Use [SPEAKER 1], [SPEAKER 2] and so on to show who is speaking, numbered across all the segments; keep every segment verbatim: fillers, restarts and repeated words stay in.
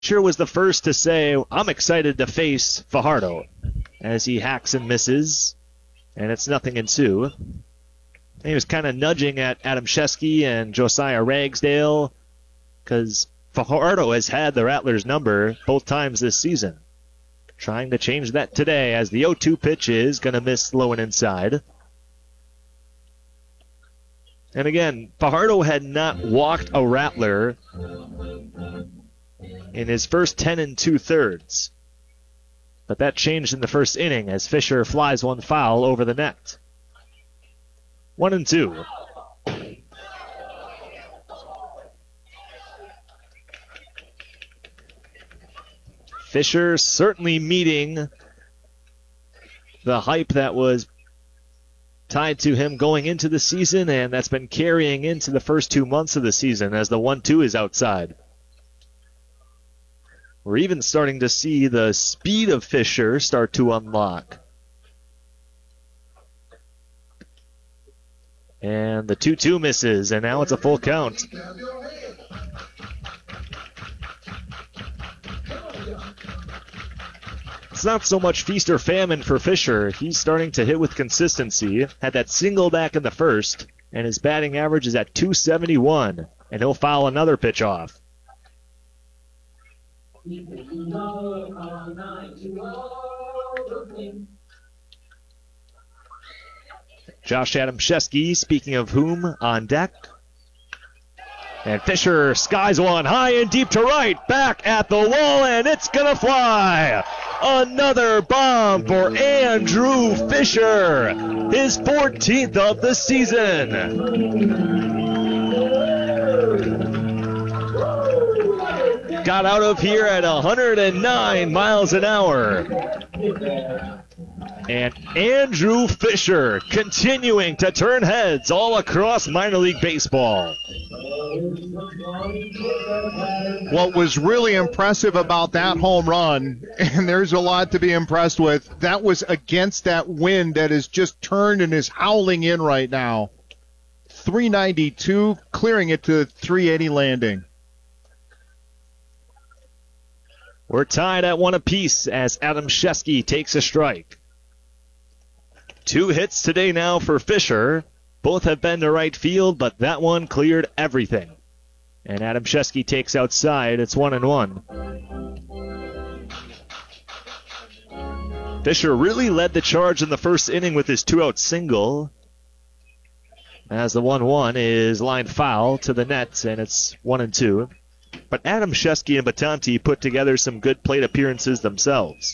[SPEAKER 1] Fisher was the first to say, I'm excited to face Fajardo, as he hacks and misses, and it's nothing in two. He was kind of nudging at Adam Shesky and Josiah Ragsdale, because Fajardo has had the Rattlers' number both times this season. Trying to change that today, as the oh two pitch is going to miss low and inside. And again, Fajardo had not walked a Rattler in his first ten and two-thirds. But that changed in the first inning as Fisher flies one foul over the net. One and two. Fisher certainly meeting the hype that was tied to him going into the season, and that's been carrying into the first two months of the season as the one two is outside. We're even starting to see the speed of Fisher start to unlock. And the two two misses, and now it's a full count. It's not so much feast or famine for Fisher. He's starting to hit with consistency. Had that single back in the first, and his batting average is at two seventy-one, and he'll foul another pitch off. Josh Adamczewski, speaking of whom, on deck. And Fisher skies one high and deep to right, back at the wall, and it's gonna fly. Another bomb for Andrew Fisher, his fourteenth of the season. Got out of here at one hundred nine miles an hour. And Andrew Fisher continuing to turn heads all across minor league baseball.
[SPEAKER 2] What was really impressive about that home run, and there's a lot to be impressed with, that was against that wind that is just turned and is howling in right now. three ninety-two, clearing it to three eighty landing.
[SPEAKER 1] We're tied at one apiece as Adamczewski takes a strike. Two hits today now for Fisher. Both have been to right field, but that one cleared everything. And Adamczewski takes outside. It's one and one. Fisher really led the charge in the first inning with his two-out single. As the one one is lined foul to the net, and it's one and two. But Adamczewski and Batanti put together some good plate appearances themselves.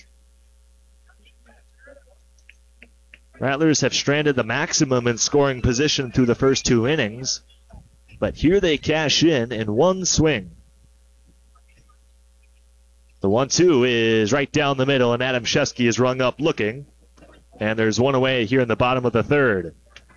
[SPEAKER 1] Rattlers have stranded the maximum in scoring position through the first two innings, but here they cash in in one swing. The one two is right down the middle, and Adamczewski is rung up looking, and there's one away here in the bottom of the third.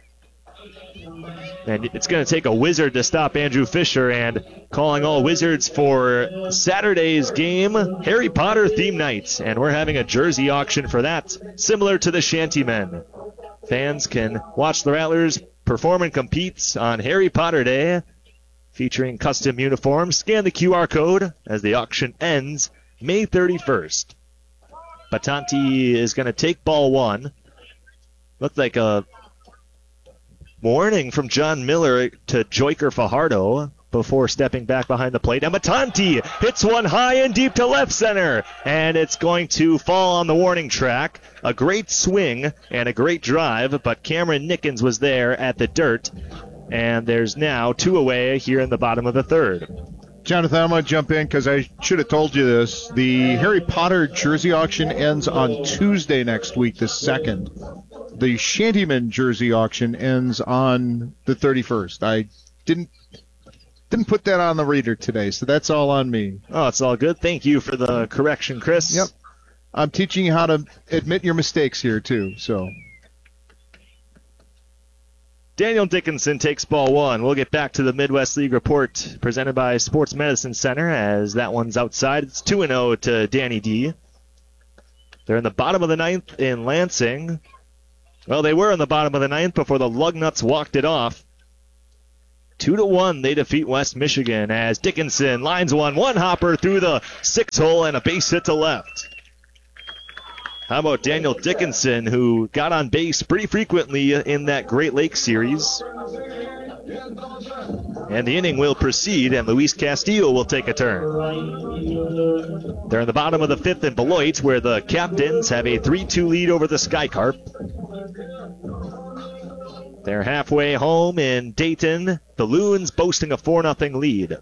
[SPEAKER 1] And it's going to take a wizard to stop Andrew Fisher, and calling all wizards for Saturday's game, Harry Potter theme night. And we're having a jersey auction for that, similar to the Shantymen. Fans can watch the Rattlers perform and compete on Harry Potter Day, featuring custom uniforms. Scan the Q R code as the auction ends May thirty-first. Batanti is going to take ball one. Looked like a warning from John Miller to Joyker Fajardo before stepping back behind the plate. And Batanti hits one high and deep to left center, and it's going to fall on the warning track. A great swing and a great drive, but Cameron Nickens was there at the dirt, and there's now two away here in the bottom of the third.
[SPEAKER 2] Jonathan, I'm going to jump in because I should have told you this. The Harry Potter jersey auction ends on Tuesday next week, the second. The Shantyman jersey auction ends on the thirty-first. I didn't didn't put that on the reader today, so that's all on me.
[SPEAKER 1] Oh, it's all good. Thank you for the correction, Chris.
[SPEAKER 2] Yep. I'm teaching you how to admit your mistakes here, too. So
[SPEAKER 1] Daniel Dickinson takes ball one. We'll get back to the Midwest League report presented by Sports Medicine Center as that one's outside. It's two and oh to Danny D. They're in the bottom of the ninth in Lansing. Well, they were in the bottom of the ninth before the Lugnuts walked it off. Two to one, they defeat West Michigan as Dickinson lines one, one hopper through the six hole and a base hit to left. How about Daniel Dickinson, who got on base pretty frequently in that Great Lakes series? And the inning will proceed, and Luis Castillo will take a turn. They're in the bottom of the fifth in Beloit, where the Captains have a three two lead over the Skycarp. They're halfway home in Dayton. The Loons boasting a four nothing lead.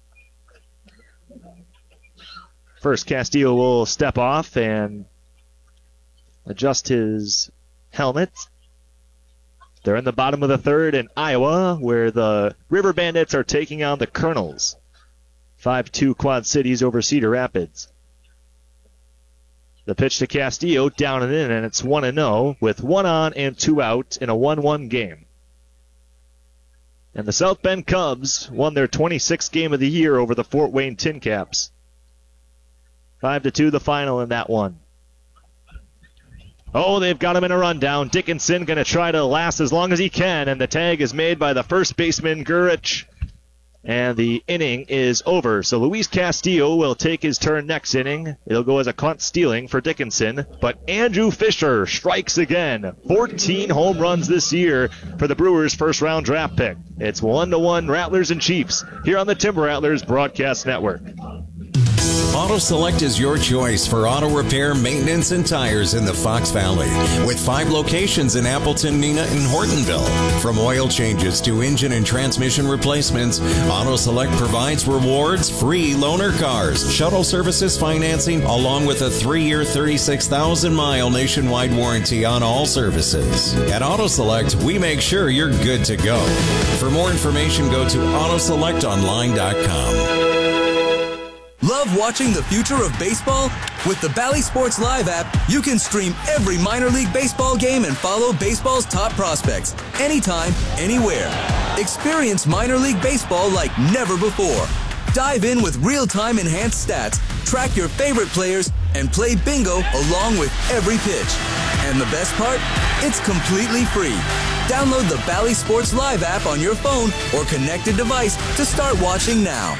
[SPEAKER 1] First, Castillo will step off and adjust his helmet. They're in the bottom of the third in Iowa, where the River Bandits are taking on the Colonels. five two Quad Cities over Cedar Rapids. The pitch to Castillo, down and in, and it's one and oh with one on and two out in a one one game. And the South Bend Cubs won their twenty-sixth game of the year over the Fort Wayne Tin Caps. five to two the final in that one. Oh, they've got him in a rundown. Dickinson going to try to last as long as he can, and the tag is made by the first baseman, Gurich. And the inning is over. So Luis Castillo will take his turn next inning. It'll go as a caught stealing for Dickinson. But Andrew Fisher strikes again. fourteen home runs this year for the Brewers' first-round draft pick. It's one to one Rattlers and Chiefs here on the Timber Rattlers Broadcast Network.
[SPEAKER 3] Auto Select is your choice for auto repair, maintenance, and tires in the Fox Valley. With five locations in Appleton, Neenah, and Hortonville. From oil changes to engine and transmission replacements, Auto Select provides rewards, free loaner cars, shuttle services financing, along with a three-year, thirty-six thousand mile nationwide warranty on all services. At Auto Select, we make sure you're good to go. For more information, go to auto select online dot com.
[SPEAKER 4] Love watching the future of baseball? With the Bally Sports Live app, you can stream every minor league baseball game and follow baseball's top prospects anytime, anywhere. Experience minor league baseball like never before. Dive in with real-time enhanced stats, track your favorite players, and play bingo along with every pitch. And the best part? It's completely free. Download the Bally Sports Live app on your phone or connected device to start watching now.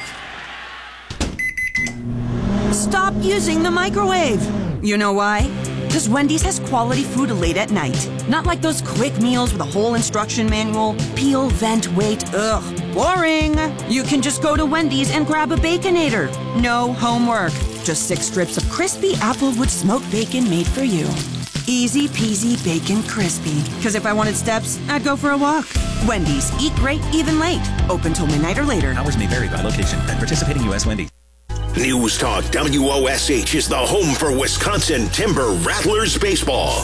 [SPEAKER 5] Stop using the microwave. You know why? Because Wendy's has quality food late at night. Not like those quick meals with a whole instruction manual. Peel, vent, wait. Ugh, boring. You can just go to Wendy's and grab a Baconator. No homework. Just six strips of crispy Applewood smoked bacon made for you. Easy peasy bacon crispy. Because if I wanted steps, I'd go for a walk. Wendy's. Eat great, even late. Open till midnight or later.
[SPEAKER 6] Hours may vary by location at participating U S Wendy's.
[SPEAKER 7] News Talk W O S H is the home for Wisconsin Timber Rattlers baseball.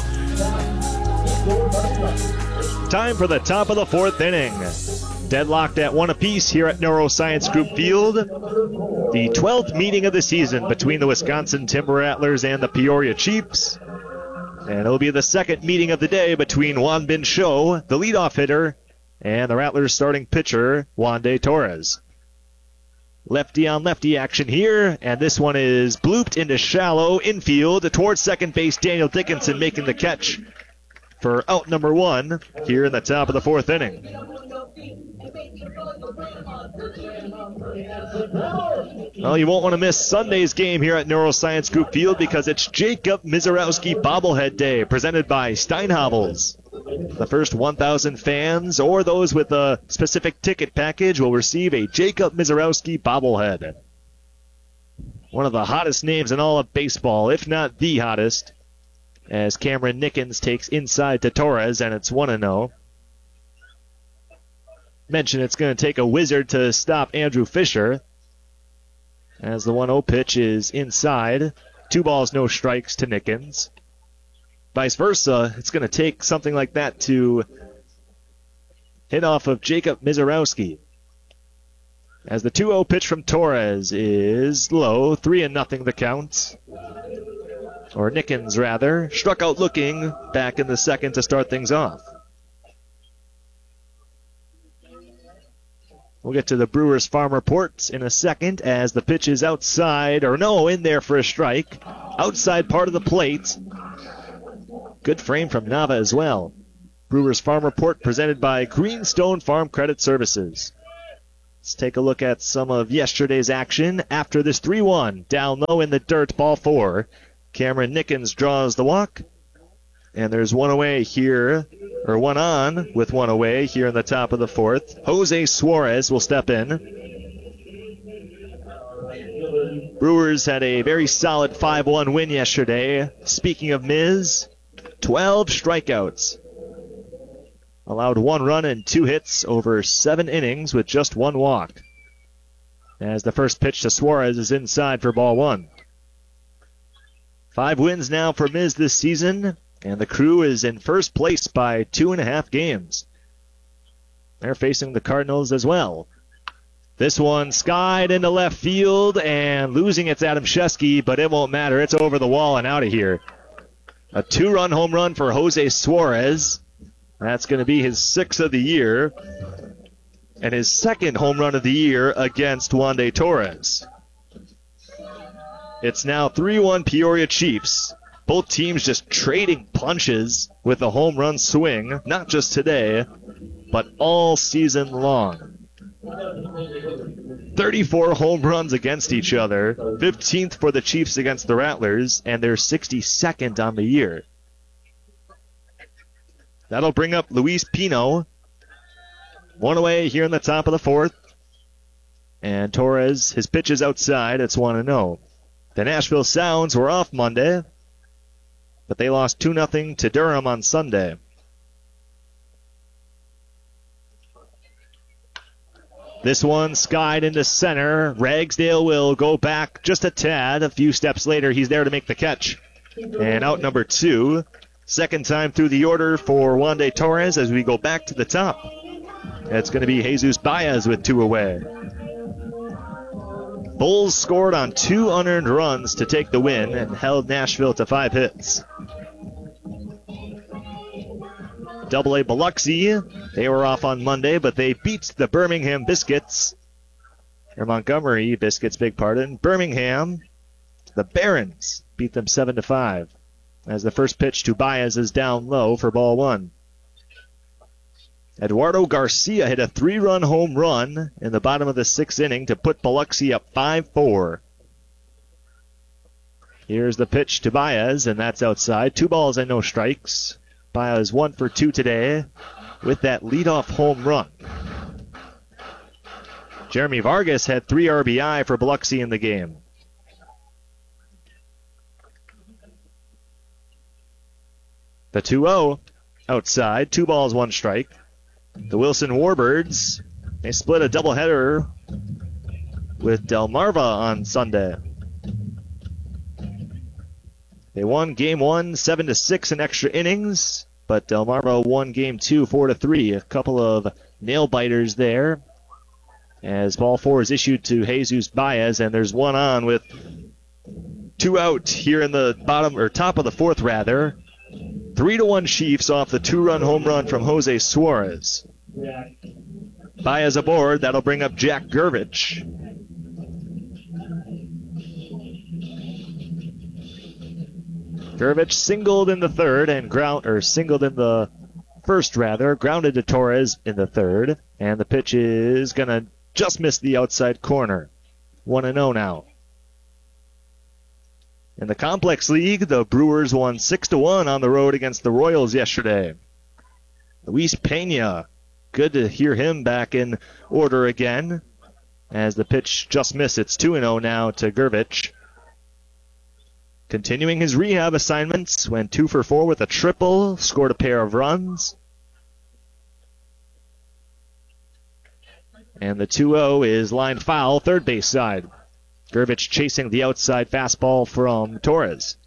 [SPEAKER 1] Time for the top of the fourth inning. Deadlocked at one apiece here at Neuroscience Group Field. The twelfth meeting of the season between the Wisconsin Timber Rattlers and the Peoria Chiefs. And it'll be the second meeting of the day between Juan Bin Show, the leadoff hitter, and the Rattlers starting pitcher, Wande Torres. Lefty on lefty action here, and this one is blooped into shallow infield towards second base. Daniel Dickinson making the catch for out number one here in the top of the fourth inning. Well, you won't want to miss Sunday's game here at Neuroscience Group Field because it's Jacob Mizorowski Bobblehead Day presented by Steinhavels. The first one thousand fans or those with a specific ticket package will receive a Jacob Mizorowski bobblehead. One of the hottest names in all of baseball, if not the hottest, as Cameron Nickens takes inside to Torres, and it's one and oh. Mention it's going to take a wizard to stop Andrew Fisher, as the one oh pitch is inside. Two balls, no strikes to Nickens. Vice versa, it's going to take something like that to hit off of Jacob Mizorowski. As the two oh pitch from Torres is low, three and nothing the count. Or Nickens, rather. Struck out looking back in the second to start things off. We'll get to the Brewers farm reports in a second as the pitch is outside, or no, in there for a strike. Outside part of the plate. Good frame from Nava as well. Brewers Farm Report presented by Greenstone Farm Credit Services. Let's take a look at some of yesterday's action. After this three one, down low in the dirt, ball four. Cameron Nickens draws the walk. And there's one away here, or one on with one away here in the top of the fourth. Jose Suarez will step in. Brewers had a very solid five one win yesterday. Speaking of Miz, twelve strikeouts. Allowed one run and two hits over seven innings with just one walk. As the first pitch to Suarez is inside for ball one. Five wins now for Miz this season, and the Crew is in first place by two and a half games. They're facing the Cardinals as well. This one skied into left field, and losing it's Adam Shesky, but it won't matter. It's over the wall and out of here. A two-run home run for Jose Suarez. That's going to be his sixth of the year, and his second home run of the year against Wandy Torres. It's now three one Peoria Chiefs. Both teams just trading punches with a home run swing, not just today, but all season long. thirty-four home runs against each other, fifteenth for the Chiefs against the Rattlers, and they're sixty-second on the year. That'll bring up Luis Pino. One away here in the top of the fourth. And Torres, his pitch is outside. It's one and oh. The Nashville Sounds were off Monday, but they lost two nothing to Durham on Sunday. This one skied into center. Ragsdale will go back just a tad. A few steps later, he's there to make the catch. And out number two. Second time through the order for Wandy Torres as we go back to the top. It's going to be Jesus Baez with two away. Bulls scored on two unearned runs to take the win and held Nashville to five hits. Double A Biloxi, they were off on Monday, but they beat the Birmingham Biscuits. Or Montgomery Biscuits, big pardon. Birmingham, the Barons, beat them seven to five. As the first pitch to Baez is down low for ball one. Eduardo Garcia hit a three-run home run in the bottom of the sixth inning to put Biloxi up five four. Here's the pitch to Baez, and that's outside. Two balls and no strikes. Baez one for two today with that leadoff home run. Jeremy Vargas had three R B I for Biloxi in the game. The two oh outside, two balls, one strike. The Wilson Warbirds, they split a doubleheader with Delmarva on Sunday. They won game one, seven to six in extra innings, but Delmarva won game two, four to three. A couple of nail biters there. As ball four is issued to Jesus Baez, and there's one on with two out here in the bottom or top of the fourth, rather. Three to one Chiefs off the two-run home run from Jose Suarez. Baez aboard. That'll bring up Jack Gervich. Gervich singled in the third and ground or singled in the first rather, grounded to Torres in the third, and the pitch is gonna just miss the outside corner. one and oh now. In the Complex League, the Brewers won six to one on the road against the Royals yesterday. Luis Pena, good to hear him back in order again. As the pitch just missed, it's two and oh now to Gervich. Continuing his rehab assignments, went two for four with a triple, scored a pair of runs. And the two oh is lined foul, third base side. Gervich chasing the outside fastball from Torres.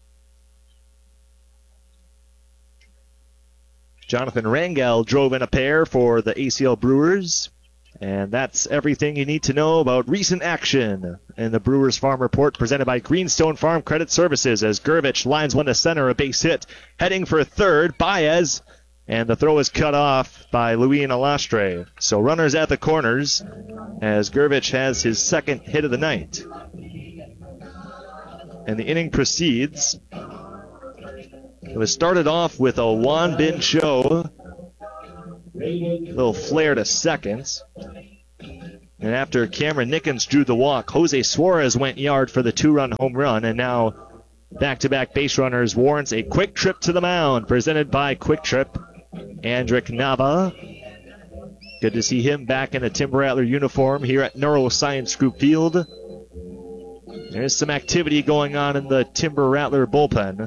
[SPEAKER 1] Jonathan Rangel drove in a pair for the A C L Brewers. And that's everything you need to know about recent action in the Brewers Farm Report presented by Greenstone Farm Credit Services as Gervich lines one to center, a base hit. Heading for third, Baez. And the throw is cut off by Luis Alastre. So runners at the corners as Gervich has his second hit of the night. And the inning proceeds. The It was started off with a Juan Bin show. Little flare to second. And after Cameron Nickens drew the walk, Jose Suarez went yard for the two-run home run. And now back-to-back base runners warrants a quick trip to the mound, presented by Quick Trip. Andrick Nava. Good to see him back in a Timber Rattler uniform here at Neuroscience Group Field. There's some activity going on in the Timber Rattler bullpen.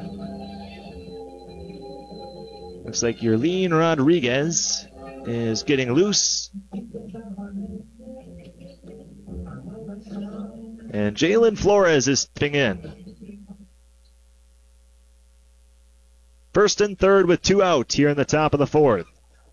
[SPEAKER 1] Looks like Yerlin Rodriguez is getting loose. And Jalen Flores is stepping in. First and third with two out here in the top of the fourth.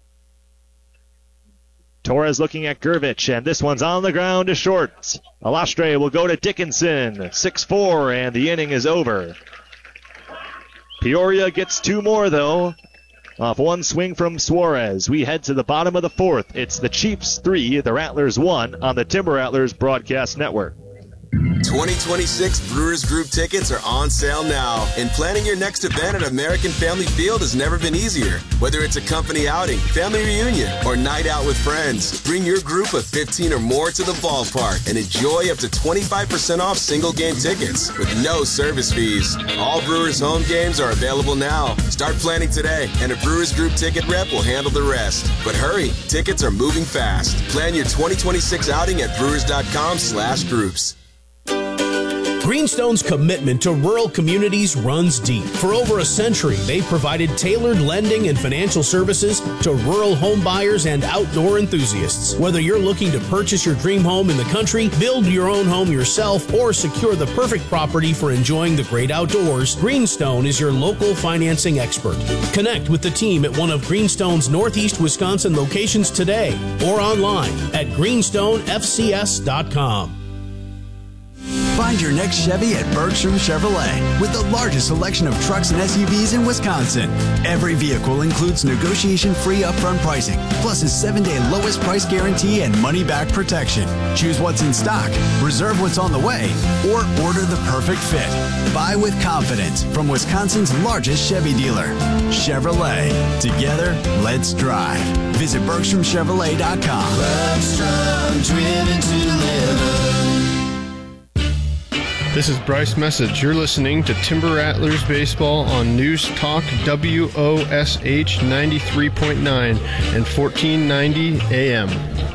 [SPEAKER 1] Torres looking at Gervich, and this one's on the ground to short. Alastre will go to Dickinson. six four, and the inning is over. Peoria gets two more, though, off one swing from Suarez. We head to the bottom of the fourth. It's the Chiefs three, the Rattlers one on the Timber Rattlers Broadcast Network.
[SPEAKER 8] twenty twenty-six Brewers Group tickets are on sale now, and planning your next event at American Family Field has never been easier. Whether it's a company outing, family reunion, or night out with friends, bring your group of fifteen or more to the ballpark and enjoy up to twenty-five percent off single game tickets with no service fees. All Brewers home games are available now. Start planning today, and a Brewers Group ticket rep will handle the rest. But hurry, tickets are moving fast. Plan your twenty twenty-six outing at brewers.com slash groups.
[SPEAKER 9] Greenstone's commitment to rural communities runs deep. For over a century, they've provided tailored lending and financial services to rural home buyers and outdoor enthusiasts. Whether you're looking to purchase your dream home in the country, build your own home yourself, or secure the perfect property for enjoying the great outdoors, Greenstone is your local financing expert. Connect with the team at one of Greenstone's Northeast Wisconsin locations today or online at greenstone f c s dot com.
[SPEAKER 10] Find your next Chevy at Bergstrom Chevrolet with the largest selection of trucks and S U Vs in Wisconsin. Every vehicle includes negotiation-free upfront pricing, plus a seven-day lowest price guarantee and money-back protection. Choose what's in stock, reserve what's on the way, or order the perfect fit. Buy with confidence from Wisconsin's largest Chevy dealer. Chevrolet. Together, let's drive. Visit Bergstrom Chevrolet dot com.
[SPEAKER 11] Bergstrom, driven to live.
[SPEAKER 12] This is Bryce Message. You're listening to Timber Rattlers Baseball on News Talk W O S H ninety-three point nine and fourteen ninety A M.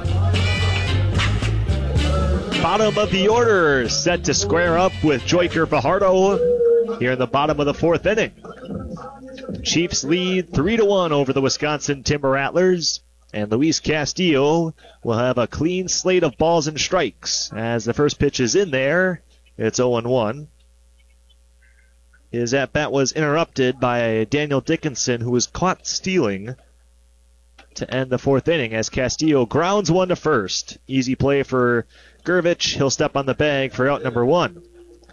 [SPEAKER 1] Bottom of the order set to square up with Joyker Fajardo here in the bottom of the fourth inning. Chiefs lead three to one over the Wisconsin Timber Rattlers, and Luis Castillo will have a clean slate of balls and strikes as the first pitch is in there. It's oh and one. His at-bat was interrupted by Daniel Dickinson, who was caught stealing to end the fourth inning as Castillo grounds one to first. Easy play for Gervich. He'll step on the bag for out number one.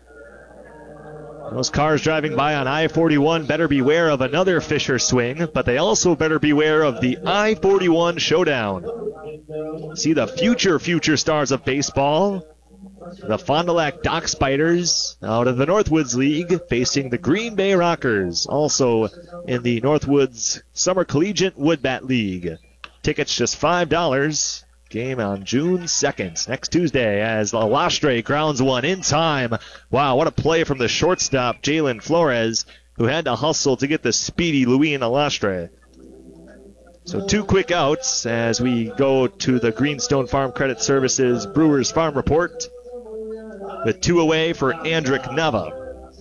[SPEAKER 1] Those cars driving by on I forty-one better beware of another Fisher swing, but they also better beware of the I forty-one showdown. See the future, future stars of baseball. The Fond du Lac Dock Spiders out of the Northwoods League facing the Green Bay Rockers, also in the Northwoods Summer Collegiate Woodbat League. Tickets just five dollars. Game on June second, next Tuesday, as Alastre grounds one in time. Wow, what a play from the shortstop, Jalen Flores, who had to hustle to get the speedy Luis Alastre. So two quick outs as we go to the Greenstone Farm Credit Services Brewers Farm Report with two away for Andrick Nava.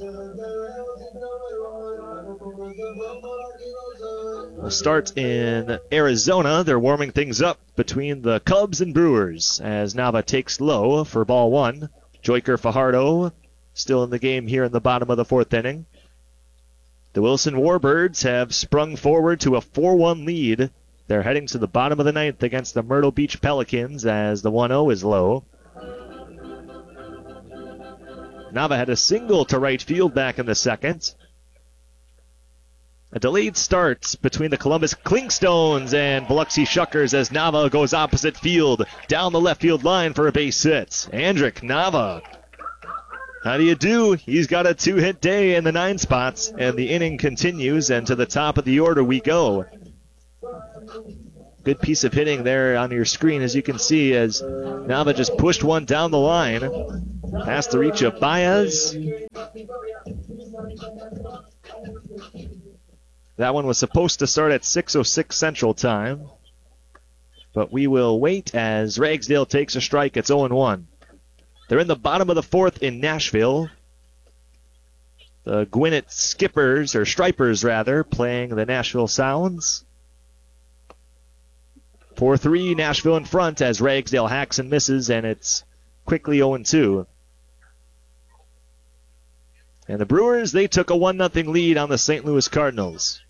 [SPEAKER 1] We'll start in Arizona. They're warming things up between the Cubs and Brewers as Nava takes low for ball one. Joyker Fajardo still in the game here in the bottom of the fourth inning. The Wilson Warbirds have sprung forward to a four one lead. They're heading to the bottom of the ninth against the Myrtle Beach Pelicans as the one oh is low. Nava had a single to right field back in the second. A delayed start between the Columbus Clinkstones and Biloxi Shuckers as Nava goes opposite field down the left field line for a base hit. Andrick Nava How do you do? He's got a two-hit day in the nine spots, and the inning continues, and to the top of the order we go. Good piece of hitting there on your screen, as you can see, as Nava just pushed one down the line. Past the reach of Baez. That one was supposed to start at six oh six Central Time. But we will wait as Ragsdale takes a strike. It's oh and one. They're in the bottom of the fourth in Nashville. The Gwinnett Skippers, or Stripers rather, playing the Nashville Sounds. four three, Nashville in front as Ragsdale hacks and misses, and it's quickly oh and two. And the Brewers, they took a one nothing lead on the Saint Louis Cardinals.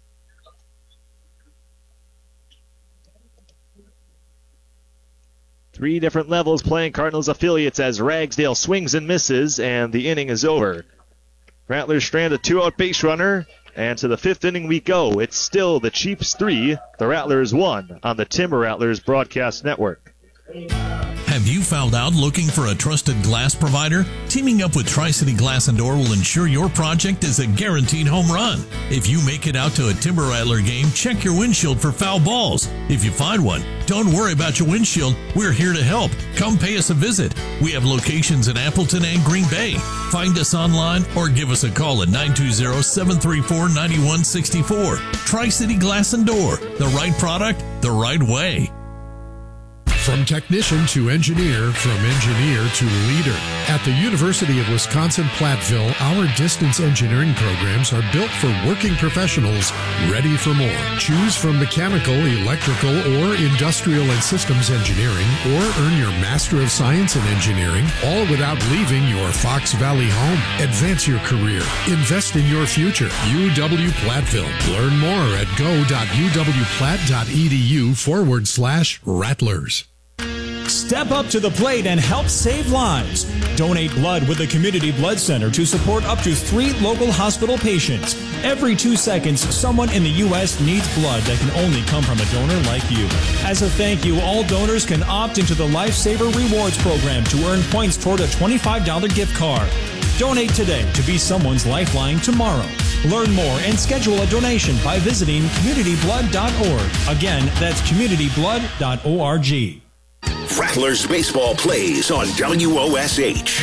[SPEAKER 1] Three different levels playing Cardinals affiliates as Ragsdale swings and misses, and the inning is over. Rattlers strand a two-out base runner, and to the fifth inning we go. It's still the Chiefs three, the Rattlers one on the Timber Rattlers Broadcast Network.
[SPEAKER 13] Have you found out looking for a trusted glass provider? Teaming up with Tri-City Glass and Door will ensure your project is a guaranteed home run. If you make it out to a Timber Rattler game, check your windshield for foul balls. If you find one, don't worry about your windshield. We're here to help. Come pay us a visit. We have locations in Appleton and Green Bay. Find us online or give us a call at nine two zero, seven three four, nine one six four. Tri-City Glass and Door. The right product, the right way.
[SPEAKER 14] From technician to engineer, from engineer to leader. At the University of Wisconsin-Platteville, our distance engineering programs are built for working professionals ready for more. Choose from mechanical, electrical, or industrial and systems engineering, or earn your Master of Science in Engineering, all without leaving your Fox Valley home. Advance your career. Invest in your future. U W-Platteville. Learn more at go.uwplatt.edu forward slash Rattlers.
[SPEAKER 15] Step up to the plate and help save lives. Donate blood with the Community Blood Center to support up to three local hospital patients. Every two seconds, someone in the U S needs blood that can only come from a donor like you. As a thank you, all donors can opt into the Lifesaver Rewards program to earn points toward a twenty-five dollars gift card. Donate today to be someone's lifeline tomorrow. Learn more and schedule a donation by visiting community blood dot org. Again, that's community blood dot org.
[SPEAKER 7] Rattlers baseball plays on W O S H.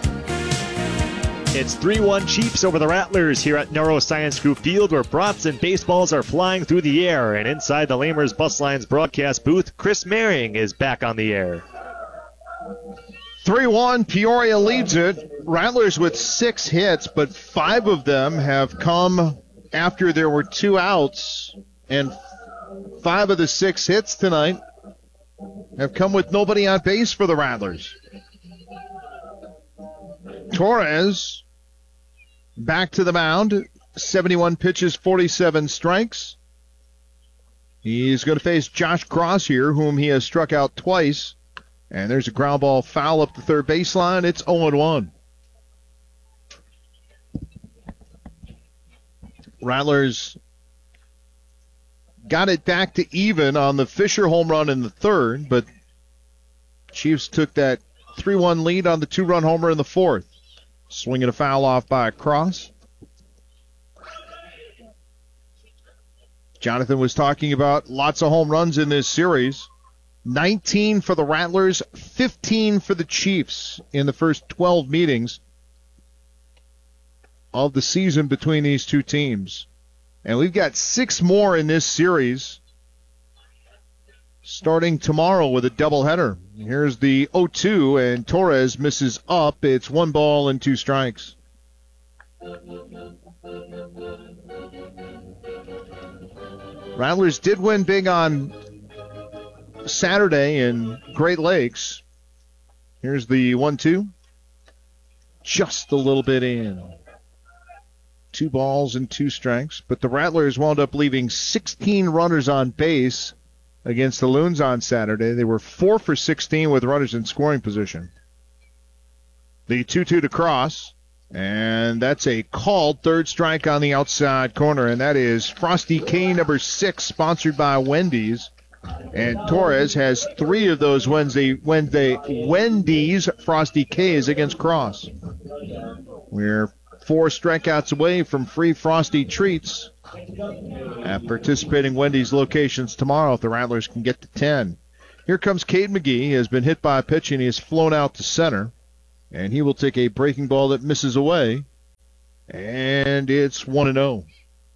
[SPEAKER 1] It's three one Chiefs over the Rattlers here at Neuroscience Group Field, where brats and baseballs are flying through the air. And inside the Lamers Bus Lines broadcast booth, Chris Merring is back on the air.
[SPEAKER 2] three one, Peoria leads it. Rattlers with six hits, but five of them have come after there were two outs. And five of the six hits tonight have come with nobody on base for the Rattlers. Torres back to the mound. seventy-one pitches, forty-seven strikes. He's going to face Josh Cross here, whom he has struck out twice. And there's a ground ball foul up the third baseline. It's oh and one. Rattlers got it back to even on the Fisher home run in the third, but Chiefs took that three one lead on the two-run homer in the fourth. Swinging a foul off by Cross. Jonathan was talking about lots of home runs in this series. nineteen for the Rattlers, fifteen for the Chiefs in the first twelve meetings of the season between these two teams. And we've got six more in this series starting tomorrow with a doubleheader. Here's the oh two, and Torres misses up. It's one ball and two strikes. Rattlers did win big on Saturday in Great Lakes. Here's the one two. Just a little bit in. Two balls and two strikes. But the Rattlers wound up leaving sixteen runners on base against the Loons on Saturday. They were four for sixteen with runners in scoring position. The two two to Cross. And that's a called third strike on the outside corner. And that is Frosty K number six, sponsored by Wendy's. And Torres has three of those Wednesday, Wednesday, Wendy's Frosty K's against Cross. We're four strikeouts away from free Frosty treats at participating Wendy's locations tomorrow if the Rattlers can get to ten. Here comes Cade McGee. He has been hit by a pitch and he has flown out to center. And he will take a breaking ball that misses away. And it's one and oh.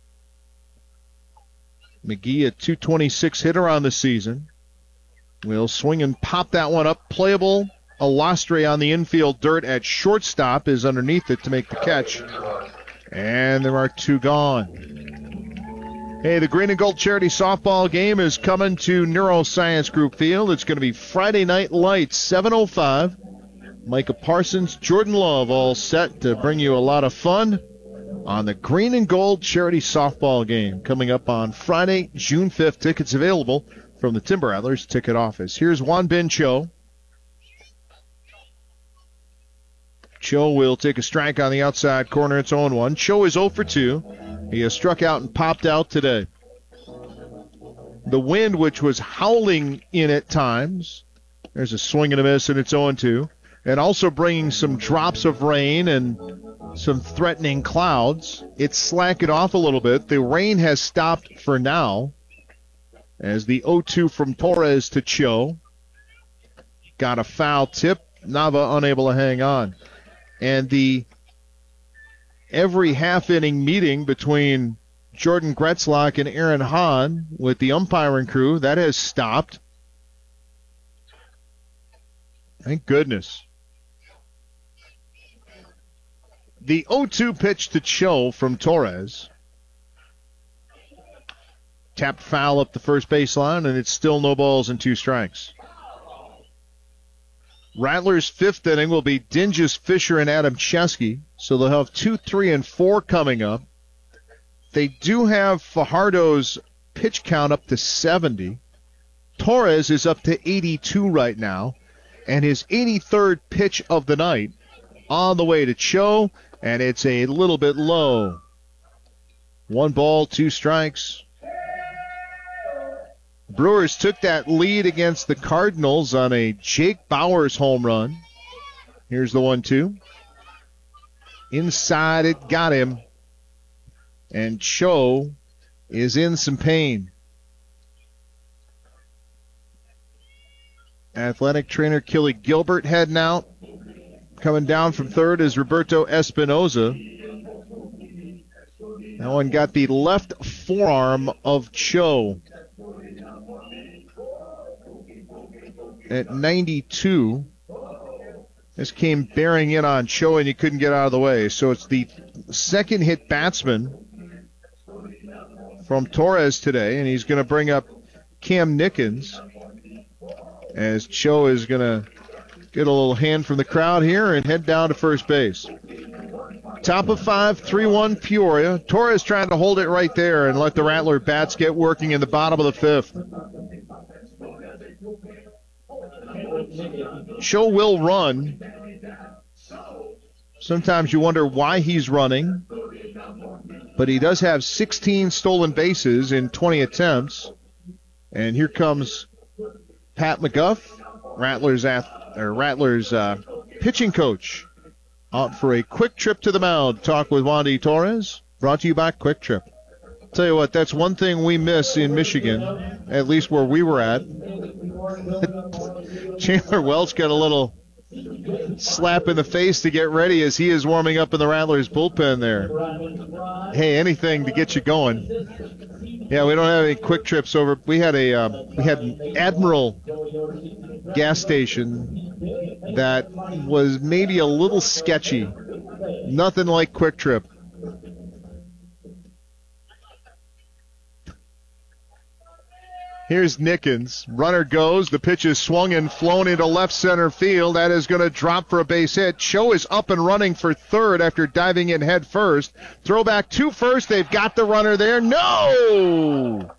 [SPEAKER 2] McGee, a two twenty-six hitter on the season, will swing and pop that one up. Playable. Alastre on the infield dirt at shortstop is underneath it to make the catch. And there are two gone. Hey, the Green and Gold Charity Softball game is coming to Neuroscience Group Field. It's going to be Friday Night Lights, seven oh five. Micah Parsons, Jordan Love all set to bring you a lot of fun on the Green and Gold Charity Softball game coming up on Friday, June fifth. Tickets available from the Timber Rattlers ticket office. Here's Juan Ben Cho. Cho will take a strike on the outside corner. It's oh one. Cho is oh for two. He has struck out and popped out today. The wind, which was howling in at times, there's a swing and a miss, and it's oh two. And also bringing some drops of rain and some threatening clouds. It's slacking off a little bit. The rain has stopped for now as the oh two from Torres to Cho. Got a foul tip. Nava unable to hang on. And the every half-inning meeting between Jordan Gretzlock and Aaron Hahn with the umpiring crew, that has stopped. Thank goodness. The oh two pitch to Cho from Torres. Tapped foul up the first baseline, and it's still no balls and two strikes. Rattlers' fifth inning will be Dingus Fisher and Adam Chesky, so they'll have two, three, and four coming up. They do have Fajardo's pitch count up to seventy. Torres is up to eighty-two right now, and his eighty-third pitch of the night on the way to Cho, and it's a little bit low. One ball, two strikes. Brewers took that lead against the Cardinals on a Jake Bauers home run. Here's the one two. Inside it, got him. And Cho is in some pain. Athletic trainer Kelly Gilbert heading out. Coming down from third is Roberto Espinoza. That one got the left forearm of Cho. At ninety-two. This came bearing in on Cho, and he couldn't get out of the way. So it's the second hit batsman from Torres today, and he's going to bring up Cam Nickens as Cho is going to get a little hand from the crowd here and head down to first base. Top of five, three one Peoria. Torres trying to hold it right there and let the Rattler bats get working in the bottom of the fifth. Cho will run. Sometimes you wonder why he's running, but he does have sixteen stolen bases in twenty attempts. And here comes Pat McGuff, Rattlers, or Rattlers uh, pitching coach, out for a quick trip to the mound. Talk with Wandy Torres. Brought to you by Quick Trip. Tell you what, that's one thing we miss in Michigan, at least where we were at. Chandler Welch got a little slap in the face to get ready as he is warming up in the Rattlers bullpen there. Hey, anything to get you going. Yeah, we don't have any Quick Trips over. We had a uh, we had an Admiral gas station that was maybe a little sketchy. Nothing like Quick Trip. Here's Nickens. Runner goes. The pitch is swung and flown into left center field. That is going to drop for a base hit. Cho is up and running for third after diving in head first. Throw back to first. They've got the runner there. No!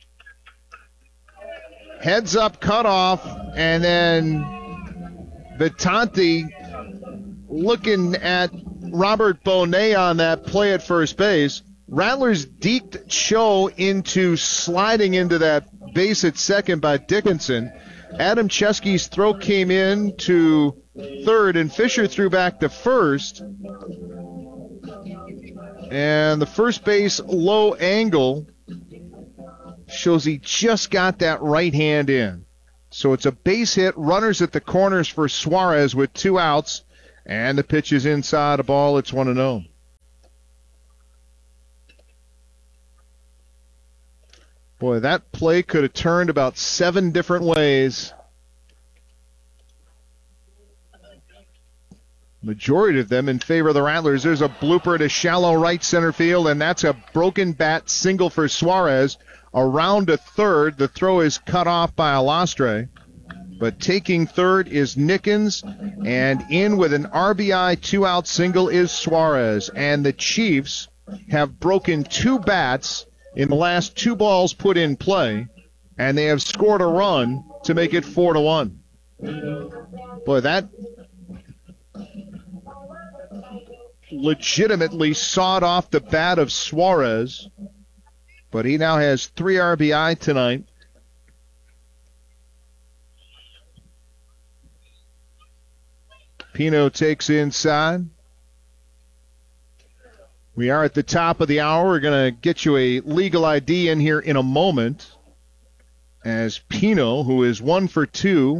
[SPEAKER 2] Heads up, cut off, and then Vitante looking at Robert Bonet on that play at first base. Rattlers deked Cho into sliding into that base at second by Dickinson. Adam Chesky's throw came in to third, and Fisher threw back to first. And the first base low angle shows he just got that right hand in. So it's a base hit, runners at the corners for Suarez with two outs, and the pitch is inside a ball. It's one and oh. Boy, that play could have turned about seven different ways. Majority of them in favor of the Rattlers. There's a blooper to shallow right center field, and that's a broken bat single for Suarez. Around to third, the throw is cut off by Alastre. But taking third is Nickens, and in with an R B I two-out single is Suarez. And the Chiefs have broken two bats in the last two balls put in play, and they have scored a run to make it four to one. Boy, that legitimately sawed off the bat of Suarez, but he now has three R B I tonight. Pino takes inside. We are at the top of the hour. We're going to get you a legal I D in here in a moment, as Pino, who is one for two,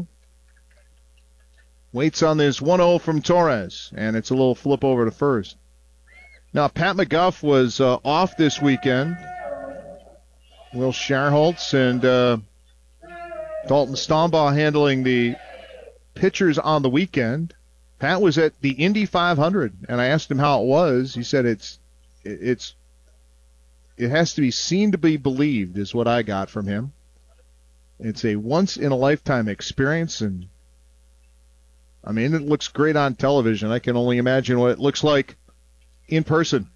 [SPEAKER 2] waits on this one oh from Torres, and it's a little flip over to first. Now, Pat McGuff was uh, off this weekend. Will Scherholtz and uh, Dalton Stombaugh handling the pitchers on the weekend. Pat was at the Indy five hundred, and I asked him how it was. He said it's it's it has to be seen to be believed, is what I got from him. It's a once-in-a-lifetime experience, and I mean, it looks great on television. I can only imagine what it looks like in person.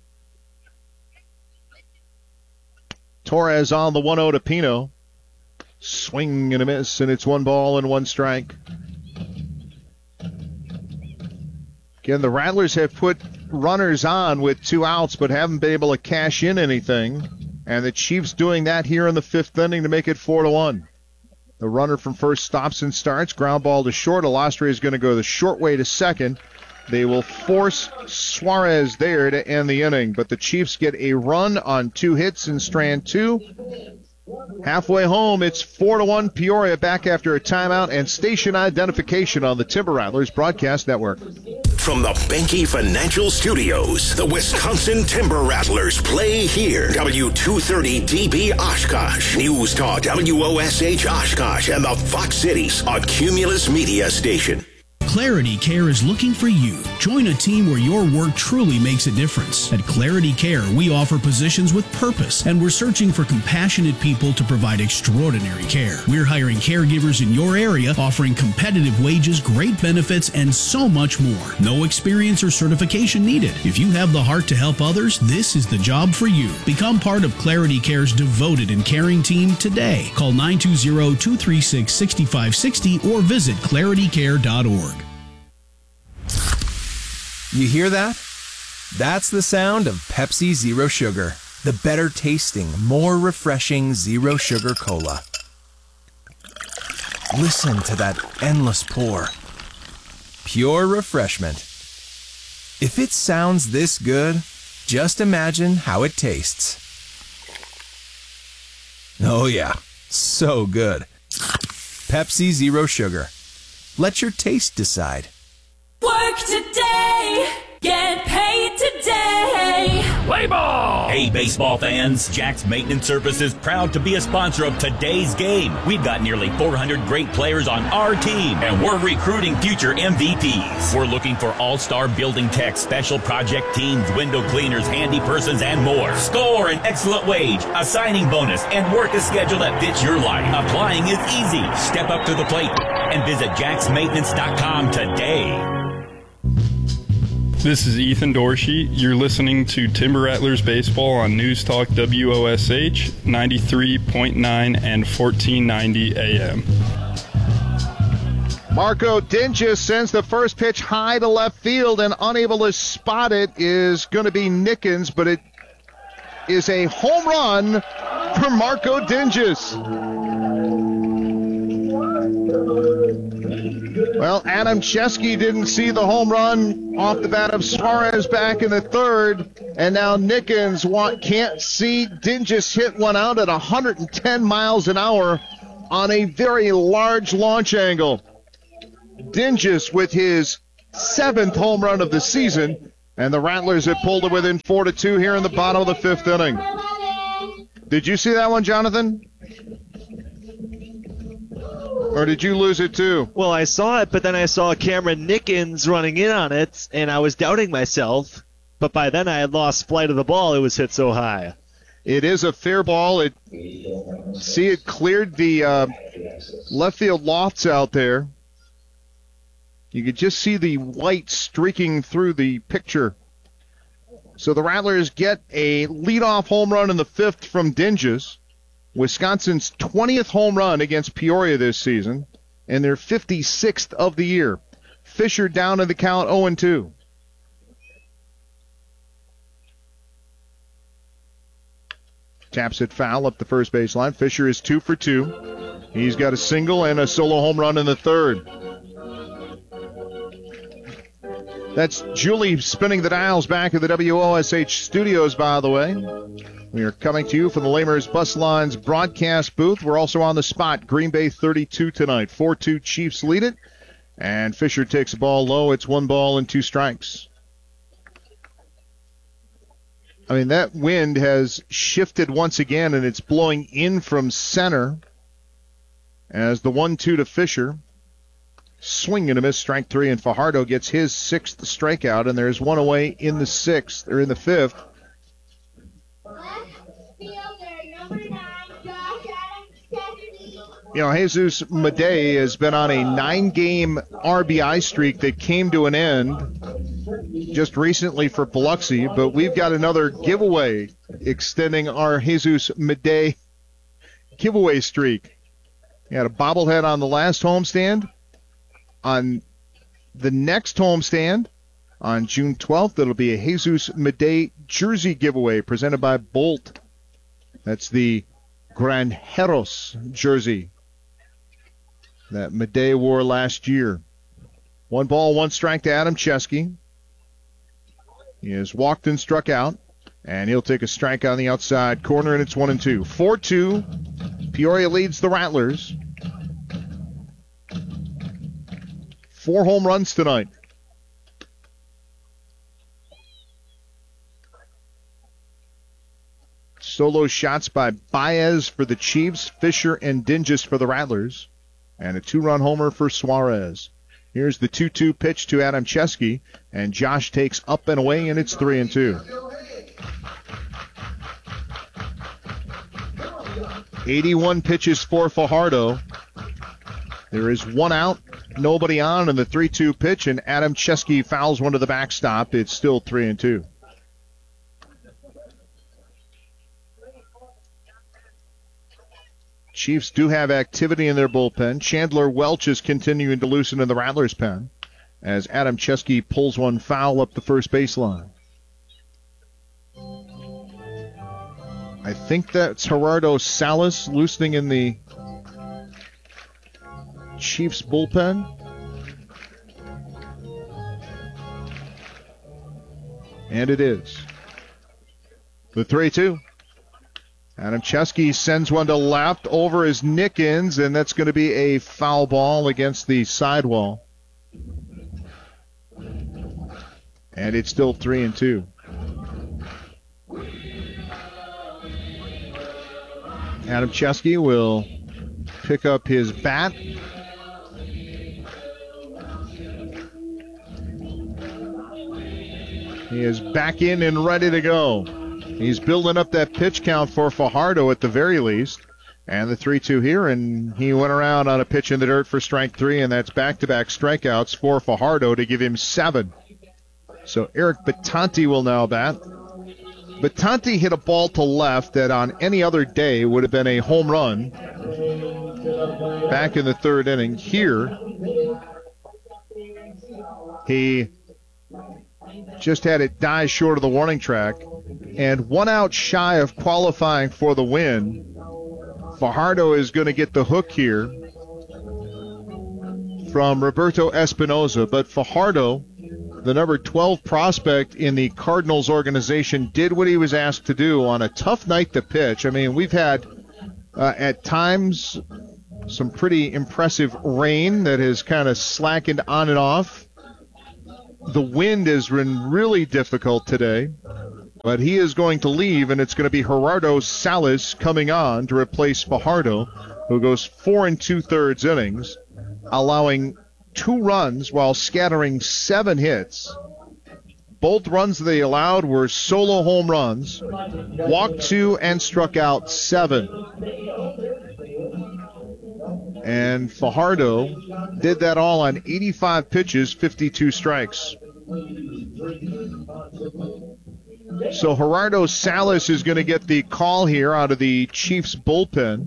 [SPEAKER 2] Torres on the one oh to Pino. Swing and a miss, and it's one ball and one strike. Again, the Rattlers have put runners on with two outs, but haven't been able to cash in anything. And the Chiefs doing that here in the fifth inning to make it four to one. The runner from first stops and starts. Ground ball to short. Alastre is going to go the short way to second. They will force Suarez there to end the inning. But the Chiefs get a run on two hits in strand two. Halfway home, it's four to one. Peoria back after a timeout and station identification on the Timber Rattlers Broadcast Network.
[SPEAKER 7] From the Benke Financial Studios, the Wisconsin Timber Rattlers play here. W two thirty D B Oshkosh, News Talk W O S H Oshkosh, and the Fox Cities, a Cumulus Media station.
[SPEAKER 9] Clarity Care is looking for you. Join a team where your work truly makes a difference. At Clarity Care, we offer positions with purpose, and we're searching for compassionate people to provide extraordinary care. We're hiring caregivers in your area, offering competitive wages, great benefits, and so much more. No experience or certification needed. If you have the heart to help others, this is the job for you. Become part of Clarity Care's devoted and caring team today. Call nine two zero, two three six, six five six zero or visit clarity care dot org.
[SPEAKER 16] You hear that? That's the sound of Pepsi Zero Sugar, the better tasting, more refreshing Zero Sugar Cola. Listen to that endless pour. Pure refreshment. If it sounds this good, just imagine how it tastes. Oh yeah, so good. Pepsi Zero Sugar. Let your taste decide.
[SPEAKER 11] Work today, get paid today.
[SPEAKER 6] Play ball! Hey, baseball fans, Jack's Maintenance Services proud to be a sponsor of today's game. We've got nearly four hundred great players on our team, and we're recruiting future M V Ps. We're looking for all-star building techs, special project teams, window cleaners, handy persons, and more. Score an excellent wage, a signing bonus, and work a schedule that fits your life. Applying is easy. Step up to the plate and visit jacks maintenance dot com today.
[SPEAKER 12] This is Ethan Dorsey. You're listening to Timber Rattlers Baseball on News Talk W O S H ninety-three point nine and fourteen ninety A M.
[SPEAKER 2] Marco Dinges sends the first pitch high to left field, and unable to spot it is going to be Nickens, but it is a home run for Marco Dinges. Well, Adam Chesky didn't see the home run off the bat of Suarez back in the third, and now Nickens want, can't see. Dingus hit one out at one hundred ten miles an hour on a very large launch angle. Dingus with his seventh home run of the season, and the Rattlers have pulled it within four to two here in the bottom of the fifth inning. Did you see that one, Jonathan? Or did you lose it too?
[SPEAKER 1] Well, I saw it, but then I saw Cameron Nickens running in on it, and I was doubting myself. But by then I had lost flight of the ball. It was hit so high.
[SPEAKER 2] It is a fair ball. It see it cleared the uh, left field lofts out there. You could just see the white streaking through the picture. So the Rattlers get a leadoff home run in the fifth from Dingus. Wisconsin's twentieth home run against Peoria this season, and their fifty-sixth of the year. Fisher down in the count oh and two. Taps it foul up the first baseline. Fisher is two for two. He's got a single and a solo home run in the third. That's Julie spinning the dials back at the W O S H studios, by the way. We are coming to you from the Lamers Bus Lines broadcast booth. We're also on the spot. Green Bay thirty-two tonight. four two Chiefs lead it. And Fisher takes the ball low. It's one ball and two strikes. I mean, that wind has shifted once again, and it's blowing in from center as the one two to Fisher. Swing and a miss, strike three, and Fajardo gets his sixth strikeout, and there's one away in the sixth, or in the fifth. You know, Jesus Madej has been on a nine-game R B I streak that came to an end just recently for Biloxi, but we've got another giveaway extending our Jesus Madej giveaway streak. He had a bobblehead on the last homestand. On the next homestand, on June twelfth, it'll be a Jesus Madej jersey giveaway presented by Bolt. That's the Granjeros jersey that Madej wore last year. One ball, one strike to Adam Chesky. He has walked and struck out, and he'll take a strike on the outside corner, and it's one and two. four two, Peoria leads the Rattlers. Four home runs tonight. Solo shots by Baez for the Chiefs, Fisher and Dingus for the Rattlers, and a two-run homer for Suarez. Here's the two two pitch to Adam Chesky, and Josh takes up and away, and it's three and two. eighty-one pitches for Fajardo. There is one out, nobody on in the three two pitch, and Adam Chesky fouls one to the backstop. It's still three and two. Chiefs do have activity in their bullpen. Chandler Welch is continuing to loosen in the Rattlers' pen as Adam Chesky pulls one foul up the first baseline. I think that's Gerardo Salas loosening in the Chiefs bullpen. And it is. The three two. Adam Chesky sends one to left over his Nickens, and that's going to be a foul ball against the sidewall. And it's still three and two. Adam Chesky will pick up his bat. He is back in and ready to go. He's building up that pitch count for Fajardo at the very least. And the three two here, and he went around on a pitch in the dirt for strike three, and that's back-to-back strikeouts for Fajardo to give him seven. So Eric Battanti will now bat. Battanti hit a ball to left that on any other day would have been a home run back in the third inning. Here, he just had it die short of the warning track, and one out shy of qualifying for the win. Fajardo is going to get the hook here from Roberto Espinoza. But Fajardo, the number twelve prospect in the Cardinals organization, did what he was asked to do on a tough night to pitch. I mean, we've had uh, at times some pretty impressive rain that has kind of slackened on and off. The wind has been really difficult today, but he is going to leave, and it's going to be Gerardo Salas coming on to replace Fajardo, who goes four and two-thirds innings, allowing two runs while scattering seven hits. Both runs they allowed were solo home runs, walked two and struck out seven. And Fajardo did that all on eighty-five pitches, fifty-two strikes. So Gerardo Salas is going to get the call here out of the Chiefs bullpen.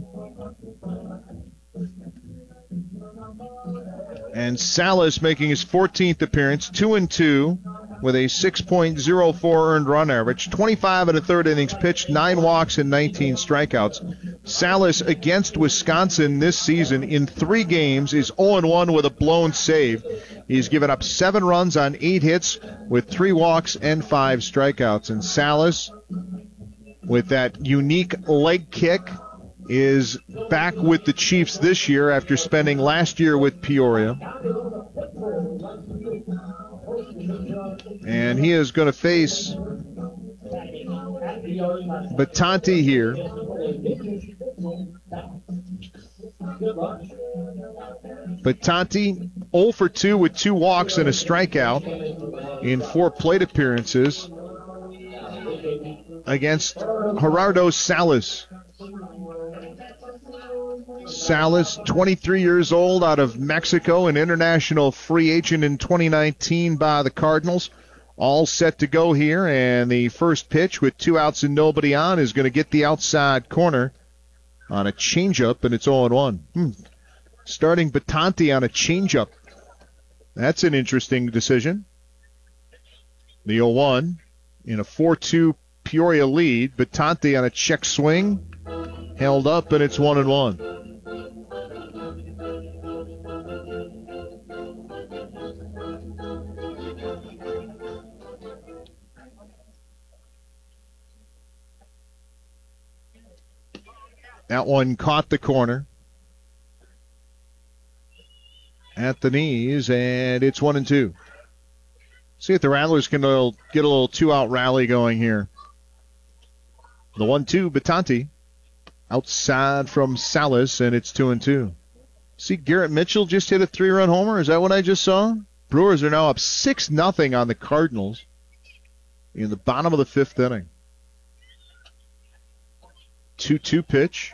[SPEAKER 2] And Salas making his fourteenth appearance, two and two, with a six point oh four earned run average, twenty-five and a third innings pitched, nine walks and nineteen strikeouts. Salas against Wisconsin this season in three games is oh and one with a blown save. He's given up seven runs on eight hits with three walks and five strikeouts. And Salas, with that unique leg kick, is back with the Chiefs this year after spending last year with Peoria. And he is going to face Battanti here. Battanti oh for two with two walks and a strikeout in four plate appearances against Gerardo Salas. Salas, twenty-three years old, out of Mexico, an international free agent in twenty nineteen by the Cardinals. All set to go here, and the first pitch with two outs and nobody on is going to get the outside corner on a changeup, and it's oh and one. Hmm. Starting Battanti on a changeup. That's an interesting decision. The oh one in a four two Peoria lead. Battanti on a check swing. Held up, and it's one and one. That one caught the corner at the knees, and it's one and two. See if the Rattlers can get a little two-out rally going here. The one two, Battanti. Outside from Salas, and it's two and two. See, Garrett Mitchell just hit a three-run homer. Is that what I just saw? Brewers are now up six nothing on the Cardinals in the bottom of the fifth inning. two two pitch.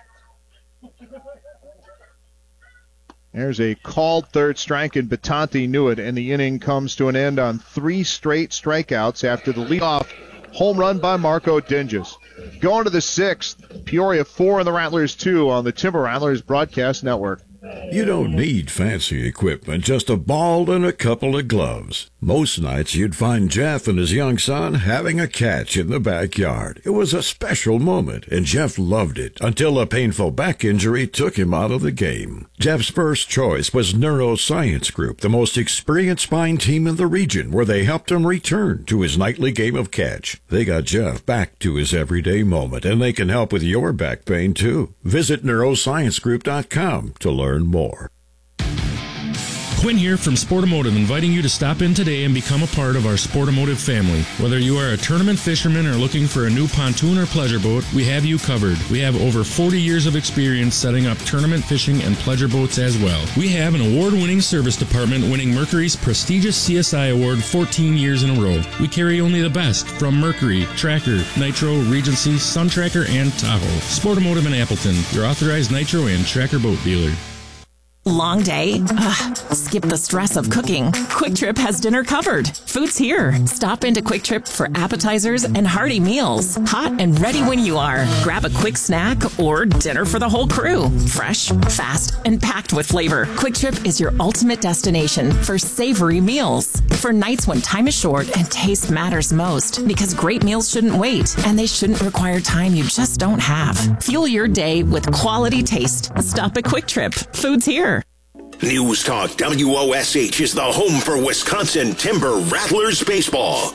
[SPEAKER 2] There's a called third strike, and Battanti knew it, and the inning comes to an end on three straight strikeouts after the leadoff home run by Marco Dinges. Going to the sixth, Peoria four and the Rattlers two on the Timber Rattlers Broadcast Network.
[SPEAKER 17] You don't need fancy equipment, just a ball and a couple of gloves. Most nights you'd find Jeff and his young son having a catch in the backyard. It was a special moment, and Jeff loved it until a painful back injury took him out of the game. Jeff's first choice was Neuroscience Group, the most experienced spine team in the region, where they helped him return to his nightly game of catch. They got Jeff back to his everyday moment, and they can help with your back pain, too. Visit neuroscience group dot com to learn more.
[SPEAKER 18] Quinn here from Sportomotive, inviting you to stop in today and become a part of our Sportomotive family. Whether you are a tournament fisherman or looking for a new pontoon or pleasure boat, we have you covered. We have over forty years of experience setting up tournament fishing and pleasure boats as well. We have an award-winning service department winning Mercury's prestigious C S I award fourteen years in a row. We carry only the best from Mercury, Tracker, Nitro, Regency, Sun Tracker, and Tahoe. Sportomotive in Appleton, your authorized Nitro and Tracker boat dealer.
[SPEAKER 19] Long day? Ugh, skip the stress of cooking. Quick Trip has dinner covered. Food's here. Stop into Quick Trip for appetizers and hearty meals. Hot and ready when you are. Grab a quick snack or dinner for the whole crew. Fresh, fast, and packed with flavor. Quick Trip is your ultimate destination for savory meals. For nights when time is short and taste matters most. Because great meals shouldn't wait, and they shouldn't require time you just don't have. Fuel your day with quality taste. Stop at Quick Trip. Food's here.
[SPEAKER 7] News Talk W O S H is the home for Wisconsin Timber Rattlers baseball.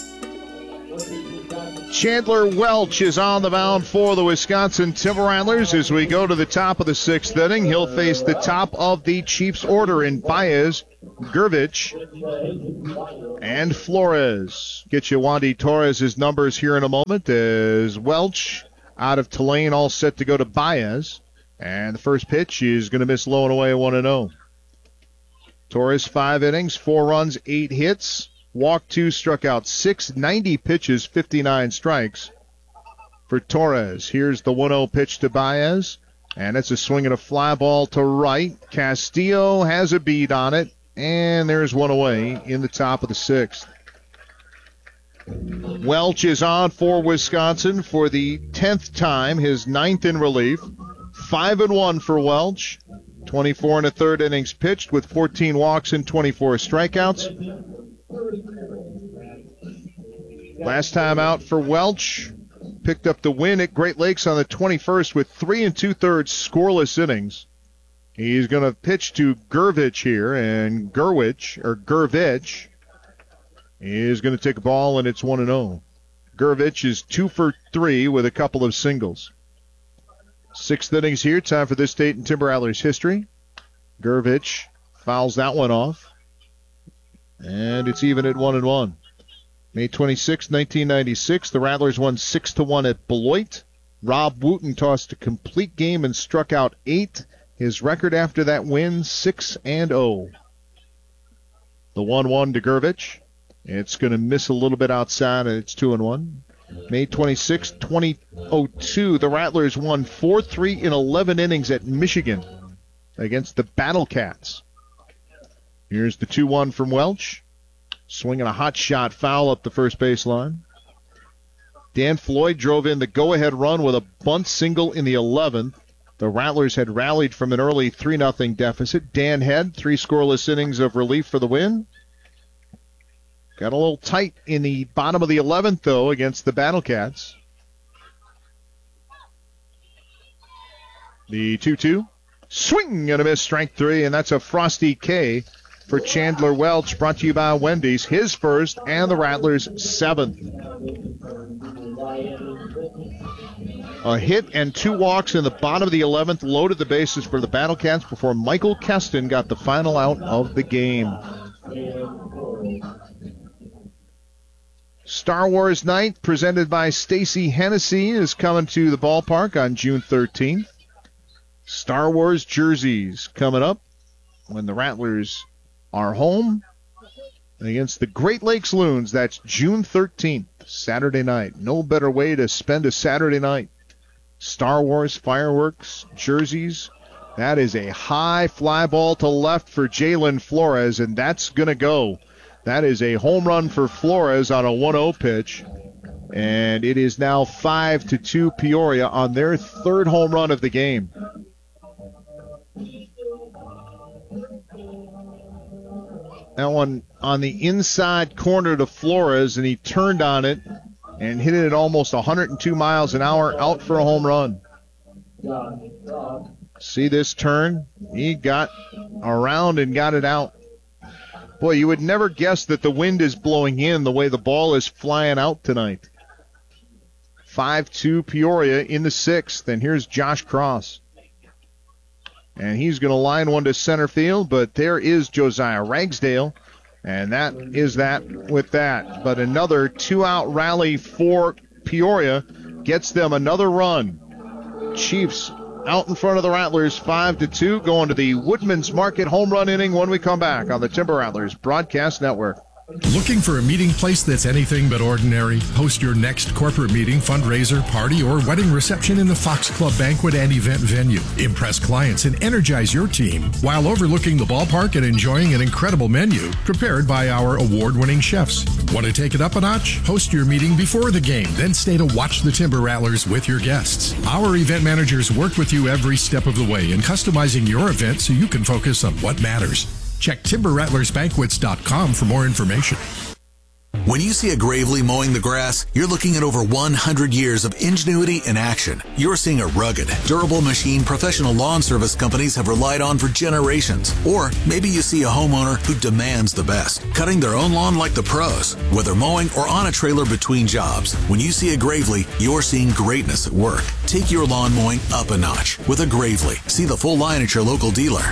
[SPEAKER 2] Chandler Welch is on the mound for the Wisconsin Timber Rattlers as we go to the top of the sixth inning. He'll face the top of the Chiefs order in Baez, Gervich, and Flores. Get you Wandy Torres' numbers here in a moment as Welch out of Tulane, all set to go to Baez. And the first pitch is going to miss low and away, one and oh. Torres, five innings, four runs, eight hits. Walked two, struck out six, ninety pitches, fifty-nine strikes for Torres. Here's the one oh pitch to Baez, and it's a swing and a fly ball to right. Castillo has a beat on it, and there's one away in the top of the sixth. Welch is on for Wisconsin for the tenth time, his ninth in relief. Five and one for Welch. twenty-four and a third innings pitched with fourteen walks and twenty-four strikeouts. Last time out for Welch, picked up the win at Great Lakes on the twenty-first with three and two-thirds scoreless innings. He's going to pitch to Gervich here, and Gerwich, or Gervich, is going to take a ball, and it's one and oh. Gervich is two for three with a couple of singles. Sixth innings here, time for this State and Timber Rattlers history. Gervich fouls that one off. And it's even at one and one. May twenty-sixth, nineteen ninety-six, the Rattlers won six to one at Beloit. Rob Wooten tossed a complete game and struck out eight. His record after that win, six and oh. The one one to Gervich. It's going to miss a little bit outside, and it's two and one. May twenty-sixth, twenty oh two, the Rattlers won four three in eleven innings at Michigan against the Battle Cats. Here's the two one from Welch. Swinging a hot shot foul up the first baseline. Dan Floyd drove in the go-ahead run with a bunt single in the eleventh. The Rattlers had rallied from an early three nothing deficit. Dan Head, three scoreless innings of relief for the win. Got a little tight in the bottom of the eleventh, though, against the Battle Cats. The two two. Swing and a miss, strike three, and that's a Frosty K for Chandler Welch, brought to you by Wendy's, his first, and the Rattlers' seventh. A hit and two walks in the bottom of the eleventh loaded the bases for the Battle Cats before Michael Keston got the final out of the game. Star Wars Night, presented by Stacy Hennessy, is coming to the ballpark on June thirteenth. Star Wars jerseys coming up when the Rattlers are home against the Great Lakes Loons. That's June thirteenth, Saturday night. No better way to spend a Saturday night. Star Wars fireworks, jerseys. That is a high fly ball to left for Jalen Flores, and that's going to go. That is a home run for Flores on a one oh pitch. And it is now five to two Peoria on their third home run of the game. That one on the inside corner to Flores, and he turned on it and hit it at almost one hundred two miles an hour out for a home run. See this turn? He got around and got it out. Boy, you would never guess that the wind is blowing in the way the ball is flying out tonight. five two Peoria in the sixth, and here's Josh Cross. And he's going to line one to center field, but there is Josiah Ragsdale, and that is that with that. But another two-out rally for Peoria gets them another run. Chiefs out in front of the Rattlers, five to two, going to the Woodman's Market home run inning when we come back on the Timber Rattlers Broadcast Network.
[SPEAKER 14] Looking for a meeting place that's anything but ordinary? Host your next corporate meeting, fundraiser, party, or wedding reception in the Fox Club banquet and event venue. Impress clients and energize your team while overlooking the ballpark and enjoying an incredible menu prepared by our award-winning chefs. Want to take it up a notch? Host your meeting before the game, then stay to watch the Timber Rattlers with your guests. Our event managers work with you every step of the way in customizing your event so you can focus on what matters. Check timber rattlers banquets dot com for more information.
[SPEAKER 20] When you see a Gravely mowing the grass, you're looking at over one hundred years of ingenuity in action. You're seeing a rugged, durable machine professional lawn service companies have relied on for generations. Or maybe you see a homeowner who demands the best, cutting their own lawn like the pros, whether mowing or on a trailer between jobs. When you see a Gravely, you're seeing greatness at work. Take your lawn mowing up a notch with a Gravely. See the full line at your local dealer.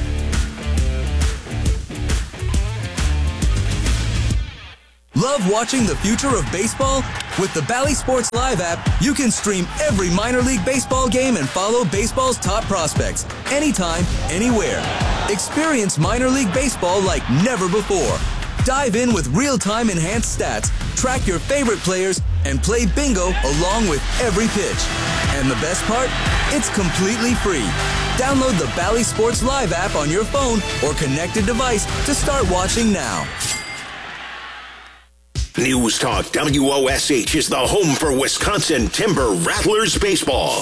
[SPEAKER 4] Love watching the future of baseball? With the Bally Sports Live app, you can stream every minor league baseball game and follow baseball's top prospects anytime, anywhere. Experience minor league baseball like never before. Dive in with real-time enhanced stats, track your favorite players, and play bingo along with every pitch. And the best part? It's completely free. Download the Bally Sports Live app on your phone or connected device to start watching now.
[SPEAKER 7] News Talk W O S H is the home for Wisconsin Timber Rattlers baseball.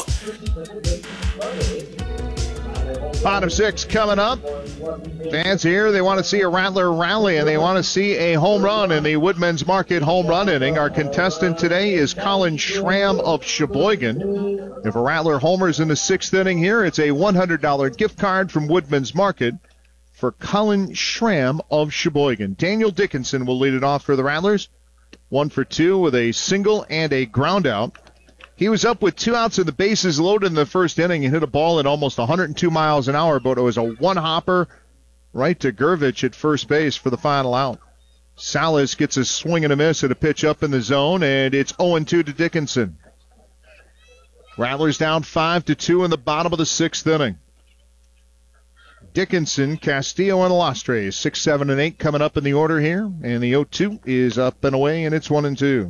[SPEAKER 2] Bottom six coming up. Fans here, they want to see a Rattler rally, and they want to see a home run in the Woodman's Market home run inning. Our contestant today is Colin Schramm of Sheboygan. If a Rattler homers in the sixth inning here, it's a one hundred dollars gift card from Woodman's Market for Colin Schramm of Sheboygan. Daniel Dickinson will lead it off for the Rattlers. One for two with a single and a ground out. He was up with two outs and the bases loaded in the first inning and hit a ball at almost one hundred two miles an hour, but it was a one-hopper right to Gervich at first base for the final out. Salas gets a swing and a miss at a pitch up in the zone, and it's oh two to Dickinson. Rattlers down five to two in the bottom of the sixth inning. Dickinson, Castillo, and Alastre, six, seven, and eight coming up in the order here. And the oh two is up and away, and it's one and two.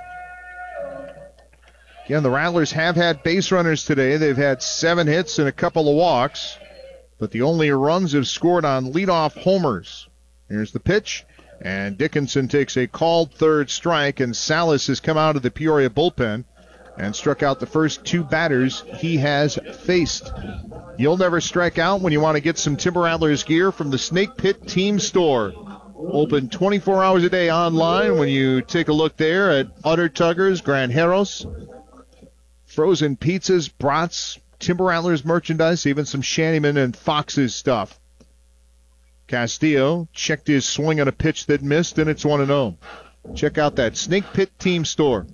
[SPEAKER 2] Again, the Rattlers have had base runners today. They've had seven hits and a couple of walks, but the only runs have scored on leadoff homers. Here's the pitch, and Dickinson takes a called third strike, and Salas has come out of the Peoria bullpen and struck out the first two batters he has faced. You'll never strike out when you want to get some Timber Rattlers gear from the Snake Pit Team Store. Open twenty-four hours a day online when you take a look there at Utter Tuggers, Granjeros, frozen pizzas, brats, Timber Rattlers merchandise, even some Shantyman and Fox's stuff. Castillo checked his swing on a pitch that missed, and it's one and oh. Check out that Snake Pit Team Store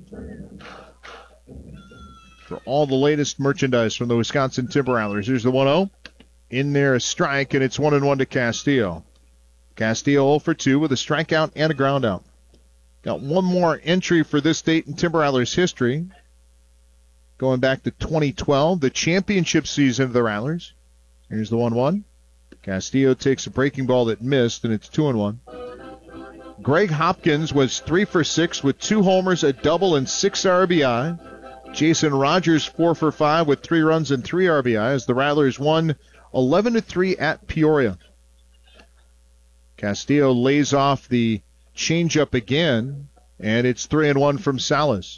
[SPEAKER 2] for all the latest merchandise from the Wisconsin Timber Rattlers. Here's the one oh. In there, a strike, and it's one and one to Castillo. Castillo oh for two with a strikeout and a ground out. Got one more entry for this date in Timber Rattlers history. Going back to twenty twelve, the championship season of the Rattlers. Here's the one one. Castillo takes a breaking ball that missed, and it's two and one. Greg Hopkins was three for six with two homers, a double, and six R B I. Jason Rogers four for five with three runs and three R B I as the Rattlers won eleven to three at Peoria. Castillo lays off the changeup again, and it's three and one from Salas.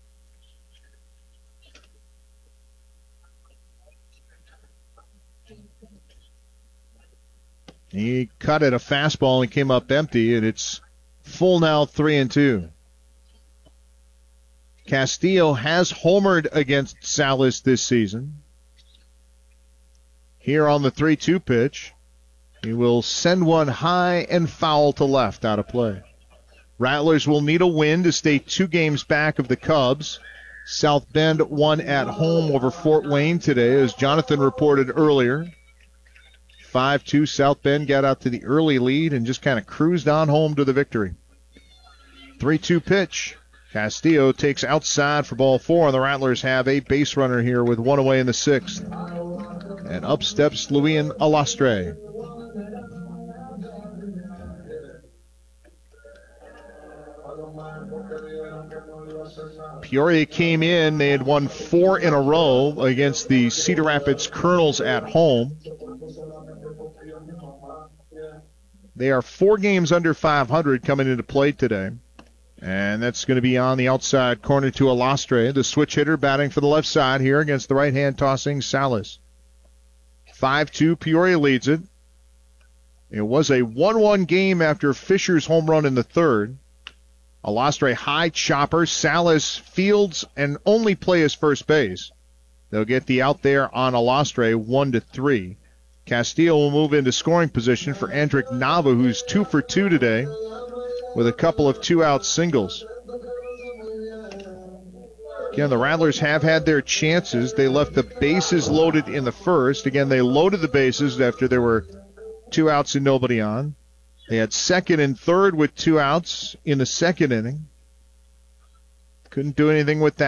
[SPEAKER 2] He cut at a fastball and came up empty, and it's full now, three and two. Castillo has homered against Salas this season. Here on the three two pitch, he will send one high and foul to left, out of play. Rattlers will need a win to stay two games back of the Cubs. South Bend won at home over Fort Wayne today, as Jonathan reported earlier. five two, South Bend got out to the early lead and just kind of cruised on home to the victory. three two pitch. Castillo takes outside for ball four, and the Rattlers have a base runner here with one away in the sixth. And up steps Luian Alastre. Peoria came in. They had won four in a row against the Cedar Rapids Colonels at home. They are four games under five hundred coming into play today. And that's going to be on the outside corner to Alastre, the switch hitter batting for the left side here against the right-hand tossing Salas. five two, Peoria leads it. It was a one one game after Fisher's home run in the third. Alastre high chopper. Salas fields and only play his first base. They'll get the out there on Alastre, one to three. Castillo will move into scoring position for Andrick Nava, who's two for two today with a couple of two-out singles. Again, the Rattlers have had their chances. They left the bases loaded in the first. Again, they loaded the bases after there were two outs and nobody on. They had second and third with two outs in the second inning. Couldn't do anything with that.